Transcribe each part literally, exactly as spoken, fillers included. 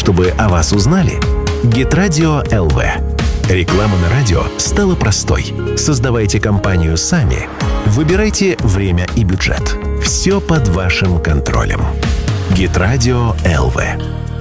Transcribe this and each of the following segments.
чтобы о вас узнали? Геtradio точка эл ви. Реклама на радио стала простой. Создавайте компанию сами. Выбирайте время и бюджет. Все под вашим контролем. Геtradio точка эл ви.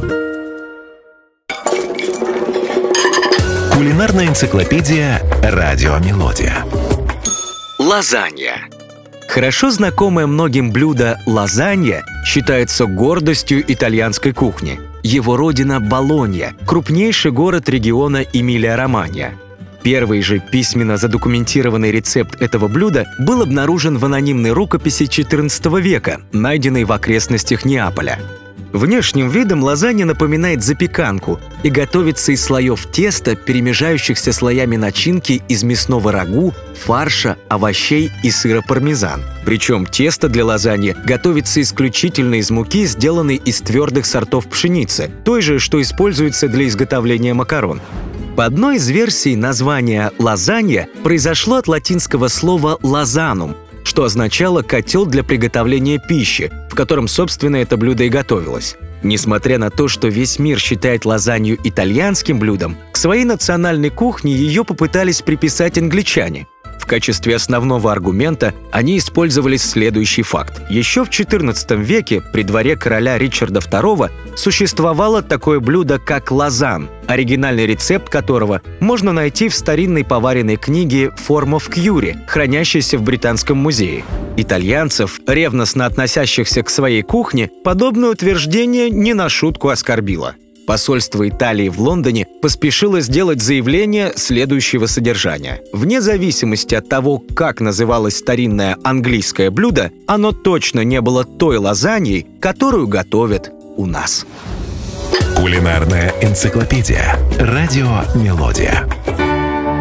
Кулинарная энциклопедия «Радио Мелодия». Лазанья. Хорошо знакомое многим блюдо лазанья считается гордостью итальянской кухни. Его родина – Болонья, крупнейший город региона Эмилия-Романья. Первый же письменно задокументированный рецепт этого блюда был обнаружен в анонимной рукописи четырнадцатого века, найденной в окрестностях Неаполя. Внешним видом лазанья напоминает запеканку и готовится из слоев теста, перемежающихся слоями начинки из мясного рагу, фарша, овощей и сыра пармезан. Причем тесто для лазаньи готовится исключительно из муки, сделанной из твердых сортов пшеницы, той же, что используется для изготовления макарон. По одной из версий, название «лазанья» произошло от латинского слова «лазанум», что означало «котел для приготовления пищи», в котором, собственно, это блюдо и готовилось. Несмотря на то, что весь мир считает лазанью итальянским блюдом, к своей национальной кухне ее попытались приписать англичане. В качестве основного аргумента они использовали следующий факт. Еще в четырнадцатом веке при дворе короля Ричарда второго существовало такое блюдо, как лазан, оригинальный рецепт которого можно найти в старинной поваренной книге «Form of Cury», хранящейся в Британском музее. Итальянцев, ревностно относящихся к своей кухне, подобное утверждение не на шутку оскорбило. Посольство Италии в Лондоне поспешило сделать заявление следующего содержания. Вне зависимости от того, как называлось старинное английское блюдо, оно точно не было той лазаньей, которую готовят у нас. Кулинарная энциклопедия. Радио Мелодия.